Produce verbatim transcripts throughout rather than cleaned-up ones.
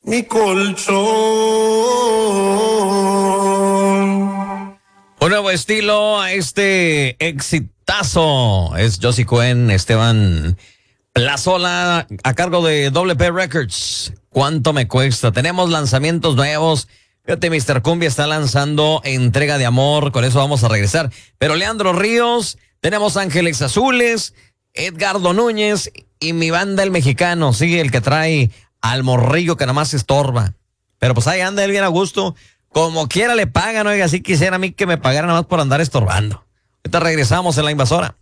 mi colchón. Un nuevo estilo a este exitazo es Josie Cuen, Esteban Plazola, a cargo de W P Records. ¿Cuánto me cuesta? Tenemos lanzamientos nuevos. Fíjate, mister Cumbia está lanzando Entrega de Amor, con eso vamos a regresar. Pero Leandro Ríos, tenemos Ángeles Azules, Edgardo Núñez y mi banda El Mexicano, sí, el que trae al morrillo que nada más estorba. Pero pues ahí anda él bien a gusto, como quiera le pagan, oiga, así quisiera a mí que me pagaran nada más por andar estorbando. Ahorita regresamos en La Invasora.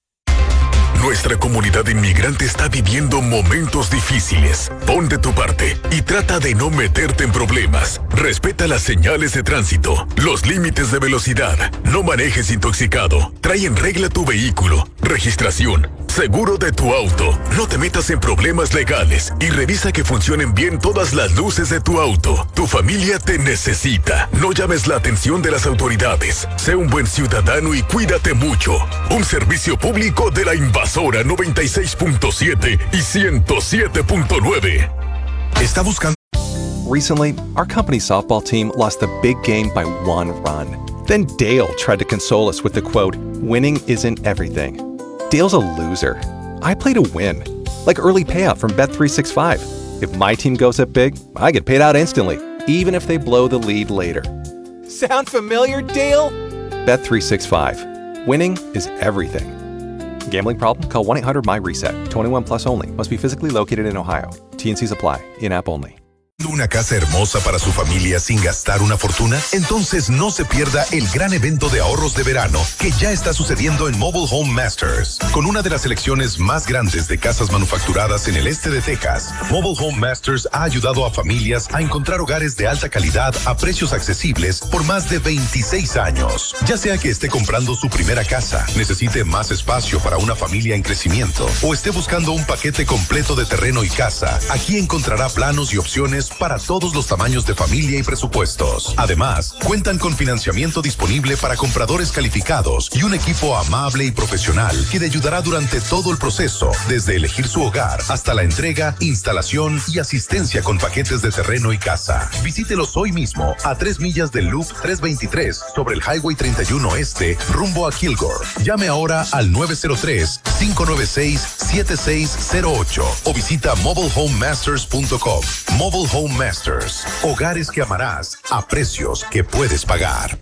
Nuestra comunidad inmigrante está viviendo momentos difíciles. Pon de tu parte y trata de no meterte en problemas. Respeta las señales de tránsito, los límites de velocidad. No manejes intoxicado. Trae en regla tu vehículo, registración, seguro de tu auto. No te metas en problemas legales y revisa que funcionen bien todas las luces de tu auto. Tu familia te necesita. No llames la atención de las autoridades. Sé un buen ciudadano y cuídate mucho. Un servicio público de La Invasora noventa y seis punto siete y ciento siete punto nueve. Está buscando. Recently, our company softball team lost the big game by one run. Then Dale tried to console us with the quote, "Winning isn't everything." Dale's a loser. I play to win. Like early payout from Bet three sixty-five. If my team goes up big, I get paid out instantly, even if they blow the lead later. Sound familiar, Dale? Bet three sixty-five. Winning is everything. Gambling problem? Call one eight hundred M Y RESET. twenty-one plus only. Must be physically located in Ohio. T N Cs apply. In-app only. ¿Una casa hermosa para su familia sin gastar una fortuna? Entonces no se pierda el gran evento de ahorros de verano que ya está sucediendo en Mobile Home Masters. Con una de las selecciones más grandes de casas manufacturadas en el este de Texas, Mobile Home Masters ha ayudado a familias a encontrar hogares de alta calidad a precios accesibles por más de veintiséis años. Ya sea que esté comprando su primera casa, necesite más espacio para una familia en crecimiento o esté buscando un paquete completo de terreno y casa, aquí encontrará planos y opciones para todos los tamaños de familia y presupuestos. Además, cuentan con financiamiento disponible para compradores calificados y un equipo amable y profesional que le ayudará durante todo el proceso, desde elegir su hogar hasta la entrega, instalación y asistencia con paquetes de terreno y casa. Visítelos hoy mismo a tres millas del Loop trescientos veintitrés sobre el Highway treinta y uno Este, rumbo a Kilgore. Llame ahora al nueve cero tres, cinco nueve seis, siete seis cero ocho o visita mobile home masters punto com. Mobile Home Masters, hogares que amarás a precios que puedes pagar.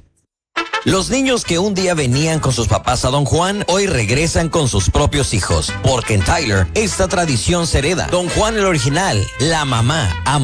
Los niños que un día venían con sus papás a Don Juan, hoy regresan con sus propios hijos, porque en Tyler esta tradición se hereda. Don Juan el original, la mamá,